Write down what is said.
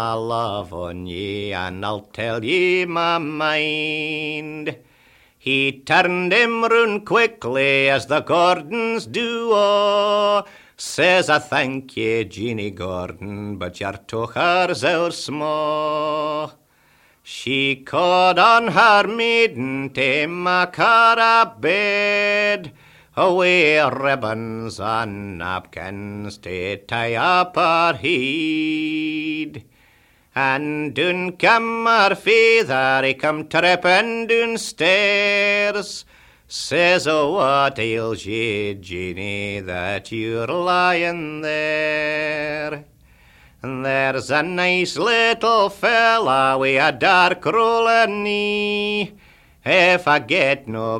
love on ye, and I'll tell ye my mind. He turned him round quickly as the Gordons do, oh. Says, I thank ye, Jeanie Gordon, but your tocher's our sma'. She called on her maiden to mak her a bed, away ribbons and napkins to tie up her head. And doon come her father, he come tripping downstairs. Says, oh, what ails ye, Jeanie, that you're lying there? There's a nice little fella wi' a dark rolling knee. If I get no